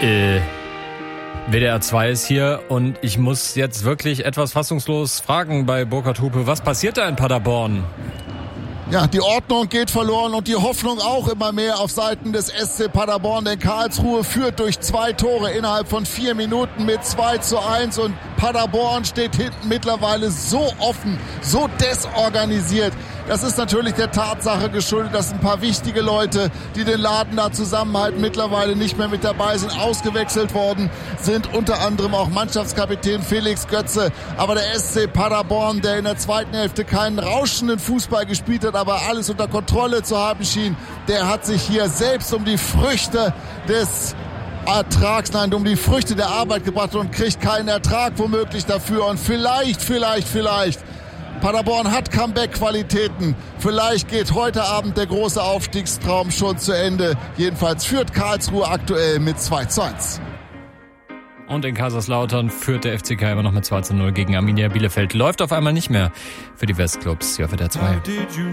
WDR 2 ist hier und ich muss jetzt wirklich etwas fassungslos fragen bei Burkhard Hupe. Was passiert da in Paderborn? Ja, die Ordnung geht verloren und die Hoffnung auch immer mehr auf Seiten des SC Paderborn, denn Karlsruhe führt durch 2 Tore innerhalb von 4 Minuten mit 2:1 und Paderborn steht hinten mittlerweile so offen, so desorganisiert. Das ist natürlich der Tatsache geschuldet, dass ein paar wichtige Leute, die den Laden da zusammenhalten, mittlerweile nicht mehr mit dabei sind, ausgewechselt worden sind, unter anderem auch Mannschaftskapitän Felix Götze. Aber der SC Paderborn, der in der zweiten Hälfte keinen rauschenden Fußball gespielt hat, aber alles unter Kontrolle zu haben schien, der hat sich hier selbst um die Früchte des um die Früchte der Arbeit gebracht und kriegt keinen Ertrag womöglich dafür. Und vielleicht Paderborn hat Comeback-Qualitäten. Vielleicht geht heute Abend der große Aufstiegstraum schon zu Ende. Jedenfalls führt Karlsruhe aktuell mit 2:1. Und in Kaiserslautern führt der FCK immer noch mit 2:0 gegen Arminia Bielefeld. Läuft auf einmal nicht mehr für die Westclubs. Ja, für der 2.